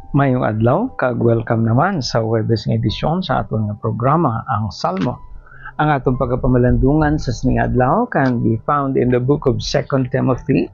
Mayong adlaw, kag-welcome naman sa Webes nga edisyon sa aton nga programa, ang Salmo. Ang atong pagpamalandungan sa sining adlaw can be found in the book of 2 Timothy.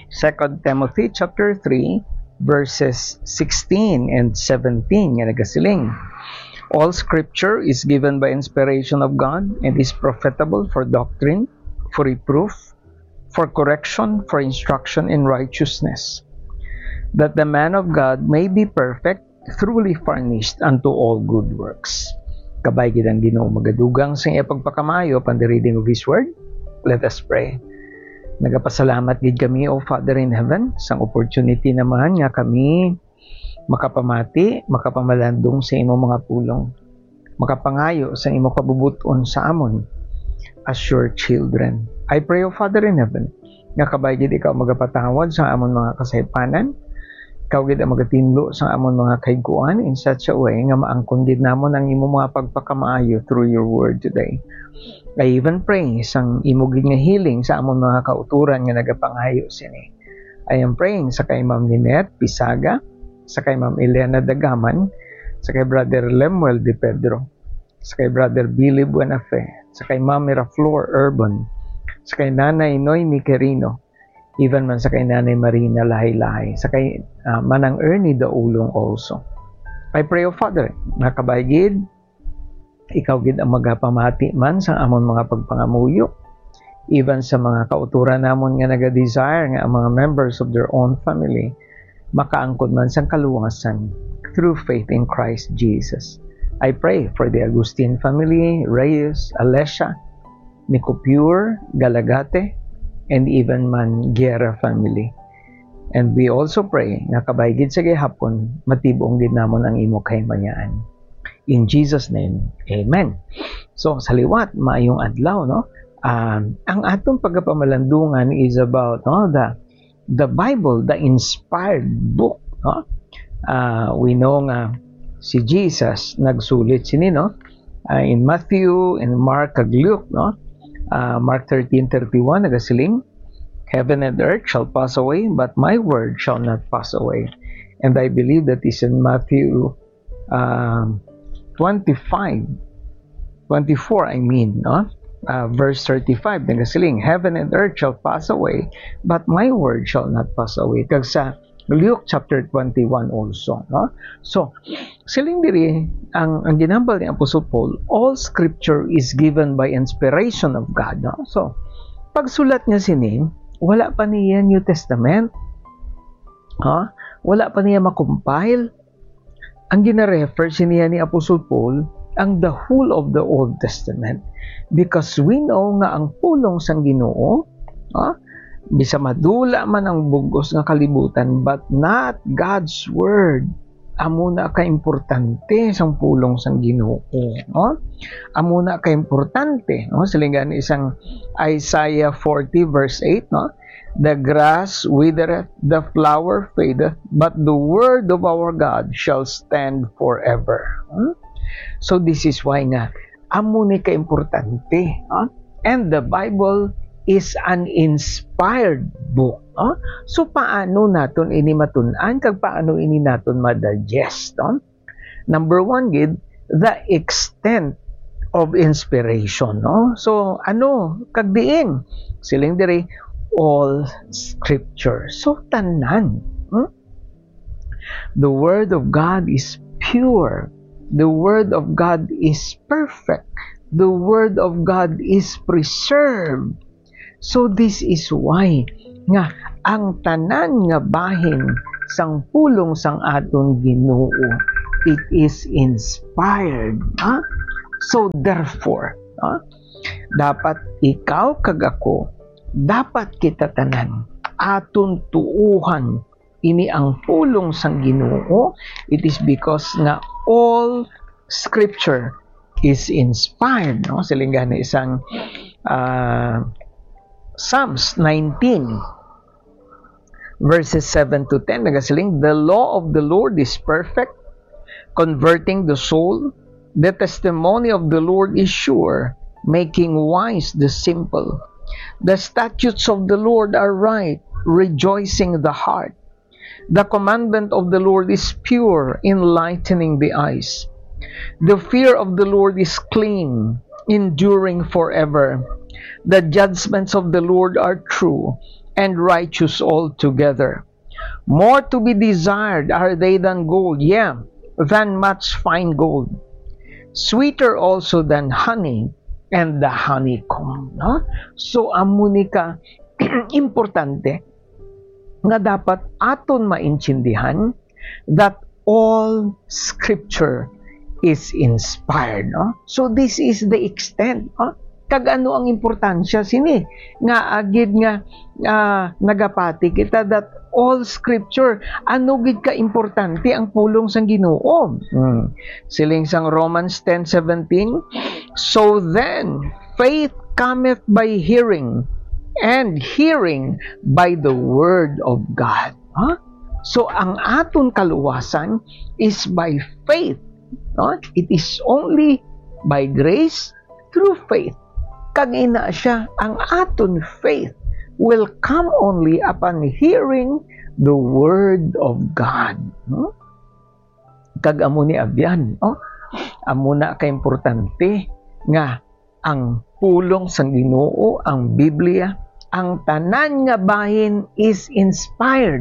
2 Timothy chapter 3, verses 16 and 17 nga nagasiling. All scripture is given by inspiration of God and is profitable for doctrine, for reproof, for correction, for instruction in righteousness, that the man of God may be perfect, truly furnished unto all good works. Kabay gid ang Ginoo magadugang sa iya pagpakamayo pan the reading of His Word. Let us pray. Nagapasalamat gid kami, O Father in Heaven, sang opportunity naman nga kami makapamati, makapamalandong sa imo mga pulong, makapangayo sa imo kabubuton sa amon as your children. I pray, O Father in Heaven, nga kabay gid ikaw magapatawad sa amon mga kasaypanan, ikaw gid ang magatinlo sa amon mga kaiguan in such a way nga maangkon gid namon ang imo mga pagpakamaayo through your word today. I even pray sang imo gid nga healing sa amon mga kauturan nga nagapangayo sini. I am praying sa kay Ma'am Ninette Pisaga, sa kay Ma'am Elena Dagaman, sa kay Brother Lemuel De Pedro, sa kay Brother Billy Buenafe, sa kay Ma'am Miraflor Urban, sa kay Nanay Noemi Quirino, even man sa kay Nanay Marina Lahay-Lahay, sa kay Manang Ernie Daulong also. I pray, O Father, na kabay gid ikaw gid ang magapamati man sa amon mga pagpangamuyo, even sa mga kauturan namon nga naga-desire nga ang mga members of their own family makaangkod man sang kaluwasan through faith in Christ Jesus. I pray for the Agustin family, Reyes, Alessia, Nicopure, Galagate, and even man Guerra family. And we also pray nga kabay gid sa gihapon matibong gid namon ang imo kahimayaan. In Jesus name, amen. So sa liwat maayong adlaw, no? Ang atong pagpamalandungan is about the Bible, the inspired book, no? We know nga si Jesus nagsulit sini, no? In Matthew, in Mark, ag Luke, no? Mark 13:31 nagasiling, heaven and earth shall pass away, but my word shall not pass away. And I believe that is in Matthew 24, no? Verse 35 nagasiling, heaven and earth shall pass away, but my word shall not pass away. Kag sa Luke chapter 21 also, no? So siling diri ang ginambal ni Apostle Paul, all scripture is given by inspiration of God, no? So pagsulat niya sini, wala pa niya New Testament, wala pa niya makompile. Ang gina-refer niya ni Apostle Paul ang the whole of the Old Testament, because we know nga ang pulong sang Ginoo, bisa madula man ang bugos nga kalibutan, but not God's word. Amo na ka importante sang pulong sang Ginoo, no? Amo na ka importante, no? Silingan isang Isaiah 40 verse 8, no? The grass withereth, the flower fadeth, but the word of our God shall stand forever. So this is why nga amo ni ka importante, and the Bible is an inspired book. So paano naton ini matun-an kag paano ini naton ma-digest? Number one gid, the extent of inspiration, no? So ano kag diin siling diri all scripture. So tanan. The word of God is pure. The word of God is perfect. The word of God is preserved. So this is why nga ang tanan nga bahin sang pulong sang aton Ginoo, it is inspired. So therefore, dapat ikaw kag ako, dapat kita tanan aton tuuhan ini ang pulong sang Ginoo. It is because nga all scripture is inspired, no? Silingan na isang Psalms 19 verses 7 to 10 nagasiling, the law of the Lord is perfect, converting the soul. The testimony of the Lord is sure, making wise the simple. The statutes of the Lord are right, rejoicing the heart. The commandment of the Lord is pure, enlightening the eyes. The fear of the Lord is clean, enduring forever. The judgments of the Lord are true and righteous altogether. More to be desired are they than gold, than much fine gold. Sweeter also than honey and the honeycomb. No? So, amunika, importante nga dapat aton maintindihan that all Scripture is inspired. No? So, this is the extent. No? Kag ano ang importansya sini nga agid nga nagapati kita that all Scripture ano gid ka importante ang pulong sang Ginoo. Siling sang Romans 10:17, so then faith cometh by hearing, and hearing by the word of God. So ang aton kaluwasan is by faith. No? It is only by grace through faith. Kag ina siya, ang aton faith will come only upon hearing the word of God. Kag amo ni abyan, amo na ka importante nga ang pulong sang Ginoo, ang Biblia, ang tanan nga bahin is inspired.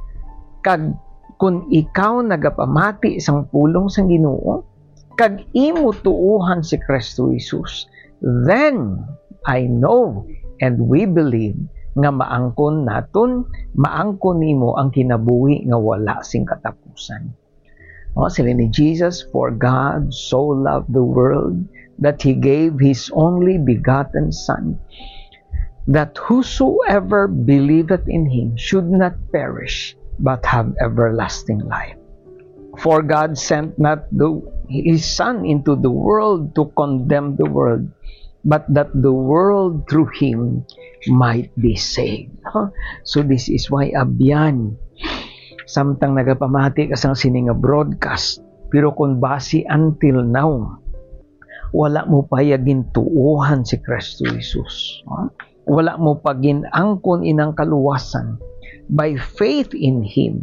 Kag kung ikaw nagapamati sang pulong sang Ginoo, kag imo tuuhan si Kristo Jesus, then I know and we believe nga maangkon naton, maangkon nimo ang kinabuhi nga wala sing katapusan. Sila ni Jesus, for God so loved the world that He gave His only begotten Son, that whosoever believeth in Him should not perish, but have everlasting life. For God sent not His Son into the world to condemn the world, but that the world through Him might be saved. So this is why abyan, samtang nagapamati kasang sininga broadcast, pero kung base until now, wala mo pa yagin tuuhan si Kristo Jesus. Wala mo pa ginangkon inang kaluwasan by faith in Him.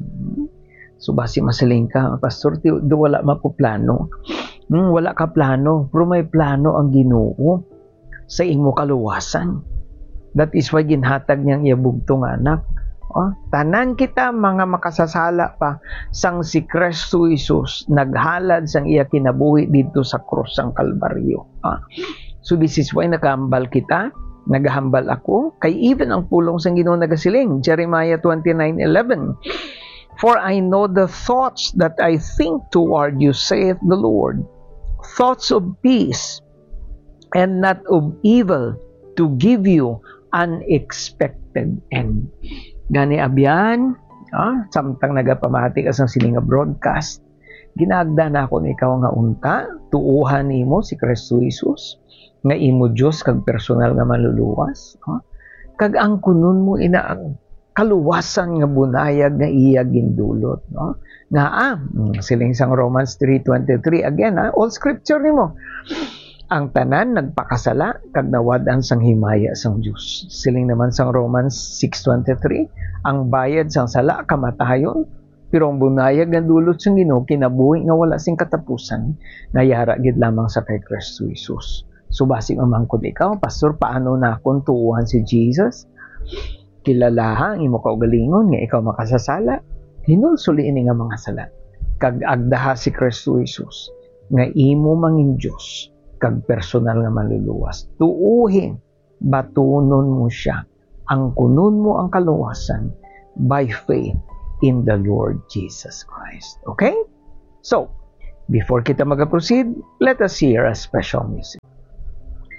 So base masaling ka, Pastor, do wala mapuplano. Wala ka plano, pero may plano ang Ginoo sa imo kaluwasan. That is why ginhatag niyang iabugtong anak. Tanan kita mga makasasala pa sang si Kristo Jesus naghalad sang iya kinabuhi dito sa krus sang Kalbaryo. So this is why nakahambal kita, nagahambal ako, kay even ang pulong sang Ginoo nagasiling, Jeremiah 29:11. For I know the thoughts that I think toward you, saith the Lord, thoughts of peace and not of evil, to give you unexpected end. Gani abyan, samtang nagapamati ka sa sininga broadcast, ginagda na ako ni ikaw nga unta, tuuhan nimo si Kristo Jesus, nga imo Diyos kag personal nga manluluwas. Kag ang kunon mo ina ang kaluwasan nga bunayag nga iya gindulot. Siling sang Romans 3:23, again, all Scripture nimo. Ang tanan nagpakasala kag nawadan sang himaya sang Dios. Siling naman sang Romans 6:23, ang bayad sang sala kamatayon, pero ang bunayag nga dulot sang Ginoo kinabuhi nga wala sing katapusan, nayara gid lamang sa kay Kristo Jesus. So basi mamangkod ikaw, Pastor, paano na akong tuuhan si Jesus? Kilalaha ang imo kaugalingon nga ikaw makasasala, hinulsuli ini nga mga sala. Kag agdaha si Kristo Jesus nga imo mangin Dios kag personal nga manluluwas. Tuuhin, batunon mo siya. Ang kunon mo ang kaluwasan by faith in the Lord Jesus Christ. Okay? So, before kita mag-proceed, let us hear a special music.